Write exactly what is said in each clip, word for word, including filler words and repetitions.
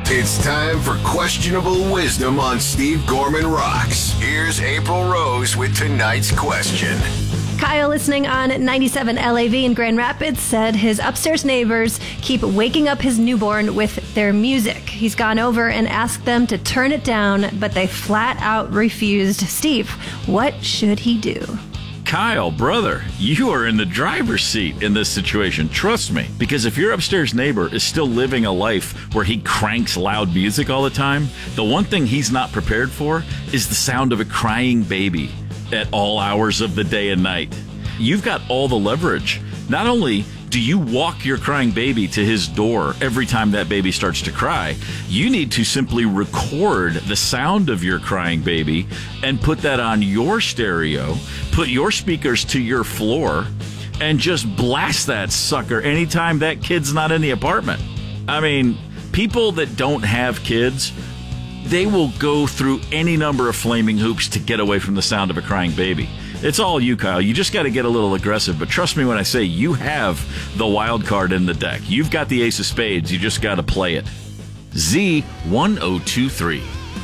It's time for Questionable Wisdom on Steve Gorman Rocks. Here's April Rose with tonight's question. Kyle, listening on ninety-seven L A V in Grand Rapids, said his upstairs neighbors keep waking up his newborn with their music. He's gone over and asked them to turn it down, but they flat out refused. Steve, what should he do? Kyle, brother, you are in the driver's seat in this situation. Trust me, because if your upstairs neighbor is still living a life where he cranks loud music all the time, the one thing he's not prepared for is the sound of a crying baby at all hours of the day and night. You've got all the leverage. Not only do you walk your crying baby to his door every time that baby starts to cry, you need to simply record the sound of your crying baby and put that on your stereo, put your speakers to your floor, and just blast that sucker anytime that kid's not in the apartment. I mean, people that don't have kids, they will go through any number of flaming hoops to get away from the sound of a crying baby. It's all you, Kyle. You just got to get a little aggressive. But trust me when I say you have the wild card in the deck. You've got the ace of spades. You just got to play it. Z one oh two three.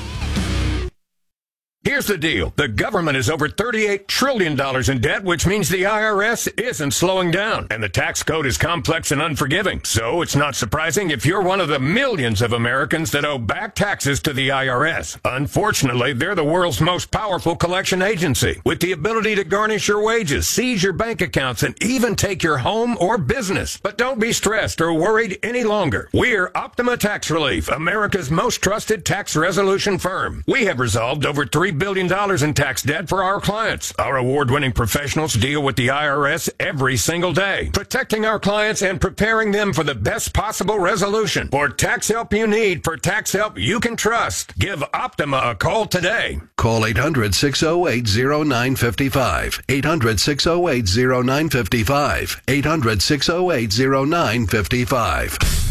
Here's the deal. The government is over thirty-eight trillion dollars in debt, which means the I R S isn't slowing down. And the tax code is complex and unforgiving. So it's not surprising if you're one of the millions of Americans that owe back taxes to the I R S. Unfortunately, they're the world's most powerful collection agency, with the ability to garnish your wages, seize your bank accounts, and even take your home or business. But don't be stressed or worried any longer. We're Optima Tax Relief, America's most trusted tax resolution firm. We have resolved over three billion dollars in tax debt for our clients. Our award-winning professionals deal with the I R S every single day, protecting our clients and preparing them for the best possible resolution. For tax help you need, for tax help you can trust, give Optima a call today. Call eight hundred, six oh eight, oh nine five five. eight hundred, six oh eight, oh nine five five. eight hundred, six oh eight, oh nine five five.